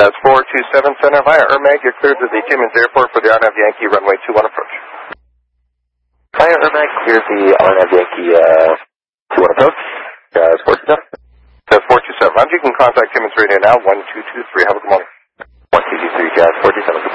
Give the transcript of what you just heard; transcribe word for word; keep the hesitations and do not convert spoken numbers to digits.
Jazz four two seven Center via Ermag, you're cleared to the Timmins Airport for the R N A V Yankee runway two one approach. Via Ermag, clear the R N A V Yankee uh, two one approach. Jazz four two seven. Jazz four two seven. You can contact Timmins Radio now, one two two three. Have a good morning. one two two three, Jazz four two seven.